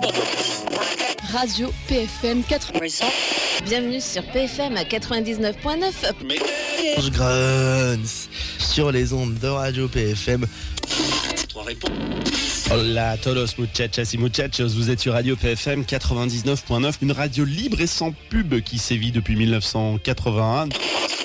Radio PFM 80. Bienvenue sur PFM à 99.9. Je grunts sur les ondes de Radio PFM. Hola a todos muchachas y muchachos, vous êtes sur Radio PFM 99.9, une radio libre et sans pub qui sévit depuis 1981.